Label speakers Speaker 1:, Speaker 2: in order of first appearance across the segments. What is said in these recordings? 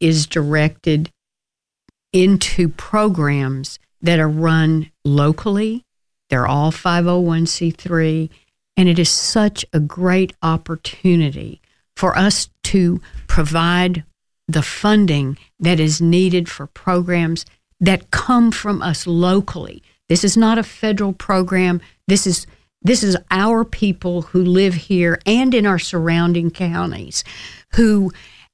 Speaker 1: is directed into programs that are run locally. They're all 501c3, and it is such a great opportunity for us to provide the funding that is needed for programs that come from us locally. This is not a federal program. This is our people who live here and in our surrounding counties who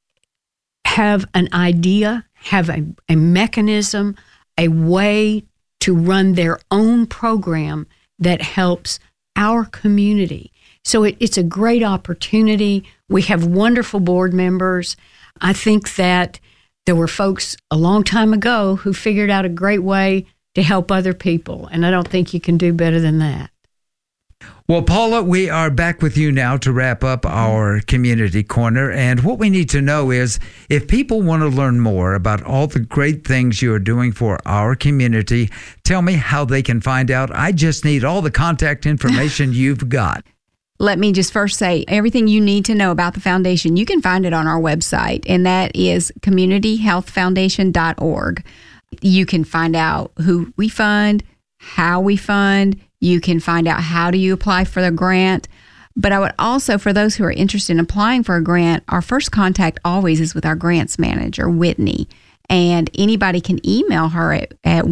Speaker 1: have an idea, have a mechanism, a way to run their own program that helps our community. So it's a great opportunity. We have wonderful board members. I think that there were folks a long time ago who figured out a great way to help other people, and I don't think you can do better than that.
Speaker 2: Well, Paula, we are back with you now to wrap up our Community Corner. And what we need to know is if people want to learn more about all the great things you are doing for our community, tell me how they can find out. I just need all the contact information you've got.
Speaker 3: Let me just first say everything you need to know about the foundation, you can find it on our website, and that is communityhealthfoundation.org. You can find out who we fund, how we fund. You can find out how do you apply for the grant. But I would also, for those who are interested in applying for a grant, our first contact always is with our grants manager, Whitney. And anybody can email her at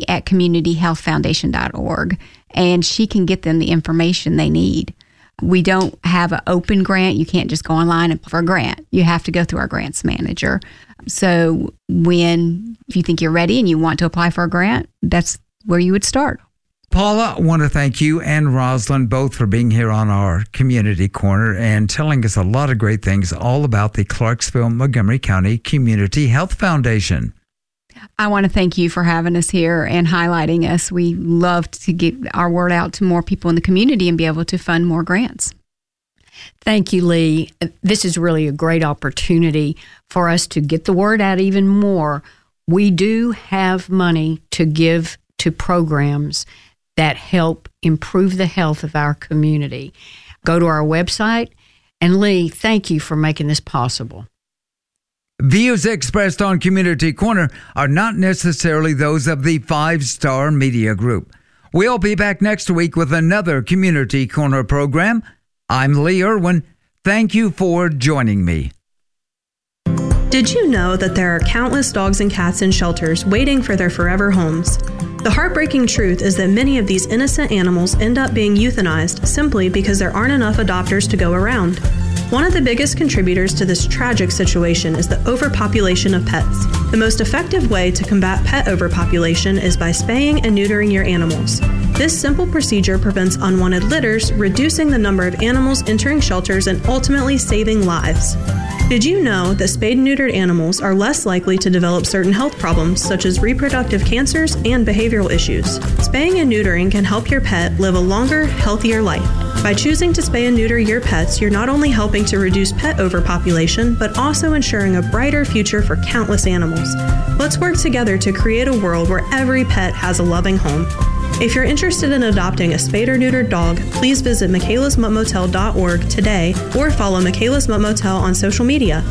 Speaker 3: whitney@communityhealthfoundation.org, and she can get them the information they need. We don't have an open grant. You can't just go online and apply for a grant. You have to go through our grants manager. So if you think you're ready and you want to apply for a grant, that's where you would start.
Speaker 2: Paula, I want to thank you and Rosalind both for being here on our Community Corner and telling us a lot of great things all about the Clarksville-Montgomery County Community Health Foundation.
Speaker 3: I want to thank you for having us here and highlighting us. We love to get our word out to more people in the community and be able to fund more grants.
Speaker 1: Thank you, Lee. This is really a great opportunity for us to get the word out even more. We do have money to give to programs that help improve the health of our community. Go to our website. And Lee, thank you for making this possible.
Speaker 2: Views expressed on Community Corner are not necessarily those of the 5 Star Media Group. We'll be back next week with another Community Corner program. I'm Lee Irwin. Thank you for joining me.
Speaker 4: Did you know that there are countless dogs and cats in shelters waiting for their forever homes? The heartbreaking truth is that many of these innocent animals end up being euthanized simply because there aren't enough adopters to go around. One of the biggest contributors to this tragic situation is the overpopulation of pets. The most effective way to combat pet overpopulation is by spaying and neutering your animals. This simple procedure prevents unwanted litters, reducing the number of animals entering shelters and ultimately saving lives. Did you know that spayed and neutered animals are less likely to develop certain health problems such as reproductive cancers and behavioral issues? Spaying and neutering can help your pet live a longer, healthier life. By choosing to spay and neuter your pets, you're not only helping to reduce pet overpopulation, but also ensuring a brighter future for countless animals. Let's work together to create a world where every pet has a loving home. If you're interested in adopting a spayed or neutered dog, please visit MichaelasMuttMotel.org today or follow Michaelas Mutt Motel on social media.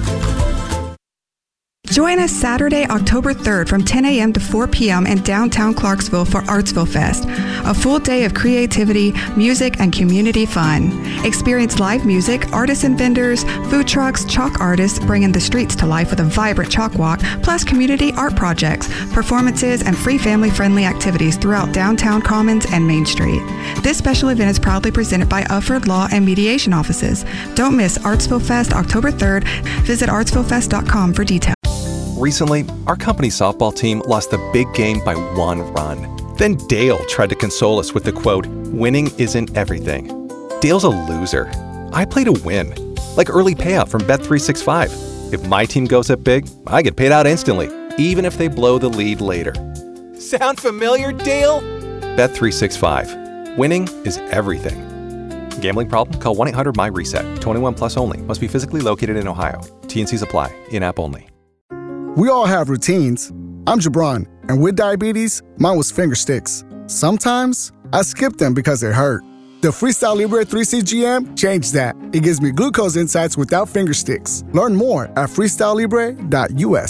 Speaker 5: Join us Saturday, October 3rd from 10 a.m. to 4 p.m. in downtown Clarksville for Artsville Fest, a full day of creativity, music, and community fun. Experience live music, artists and vendors, food trucks, chalk artists bringing the streets to life with a vibrant chalk walk, plus community art projects, performances, and free family-friendly activities throughout downtown Commons and Main Street. This special event is proudly presented by Ufford Law and Mediation Offices. Don't miss Artsville Fest October 3rd. Visit artsvillefest.com for details.
Speaker 6: Recently, our company softball team lost the big game by 1 run. Then Dale tried to console us with the quote, "Winning isn't everything." Dale's a loser. I play to win, like early payout from Bet365. If my team goes up big, I get paid out instantly, even if they blow the lead later. Sound familiar, Dale? Bet365. Winning is everything. Gambling problem? Call 1-800-MY-RESET. 21 plus only. Must be physically located in Ohio. T&Cs apply. In-app only.
Speaker 7: We all have routines. I'm Jabron, and with diabetes, mine was finger sticks. Sometimes, I skip them because it hurt. The Freestyle Libre 3CGM changed that. It gives me glucose insights without finger sticks. Learn more at freestylelibre.us.